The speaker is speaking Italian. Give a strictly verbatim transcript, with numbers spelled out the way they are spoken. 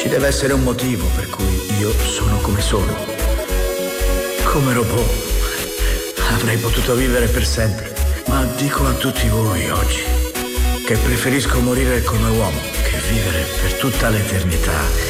Ci deve essere un motivo per cui io sono come sono. Come robot. Avrei potuto vivere per sempre. Ma dico a tutti voi oggi che preferisco morire come uomo che vivere per tutta l'eternità